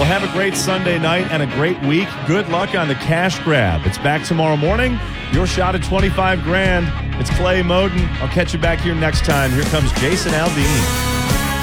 Well, have a great Sunday night and a great week. Good luck on the cash grab. It's back tomorrow morning. Your shot at $25,000. It's Clay Moden. I'll catch you back here next time. Here comes Jason Aldean.